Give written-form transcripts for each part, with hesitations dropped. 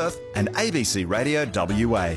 Perth and ABC Radio WA.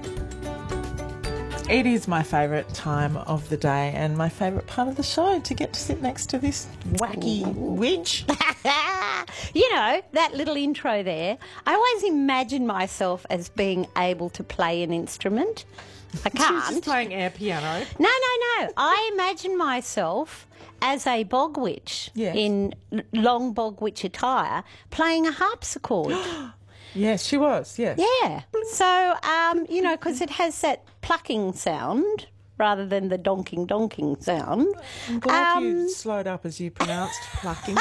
It is my favourite time of the day and my favourite part of the show to get to sit next to this wacky witch. You know, that little intro there, I always imagine myself as being able to play an instrument. I She was can't. just playing air piano. No. I imagine myself as a bog witch Yes. in long bog witch attire playing a harpsichord. Yes, she was, yes. Yeah. So, you know, because it has that plucking sound rather than the donking sound. I'm glad you slowed up as you pronounced plucking.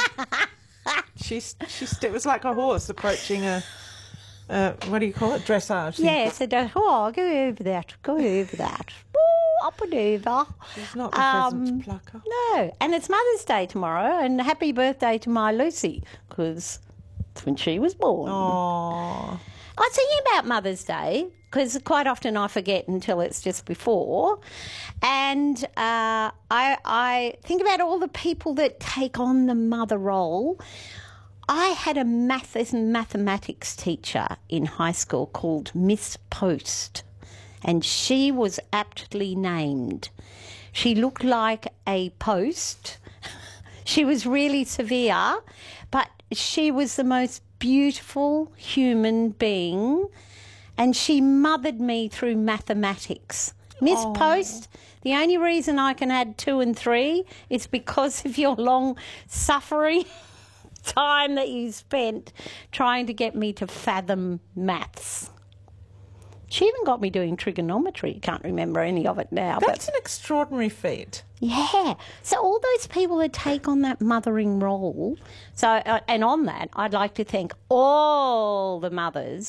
It was like a horse approaching a, what do you call it, dressage thing. Yeah, so go over that. Woo, up and over. She's not the pheasant plucker. No, and it's Mother's Day tomorrow, and happy birthday to my Lucy, because it's when she was born. Oh, I was thinking about Mother's Day because quite often I forget until it's just before. And I think about all the people that take on the mother role. I had a mathematics teacher in high school called Miss Post, and she was aptly named. She looked like a post. She was really severe, but she was the most beautiful human being, and she mothered me through mathematics. Miss Post, the only reason I can add 2 and 3 is because of your long suffering time that you spent trying to get me to fathom maths. She even got me doing trigonometry. Can't remember any of it now. that's an extraordinary feat. Yeah. So all those people that take on that mothering role. So, and on that, I'd like to thank all the mothers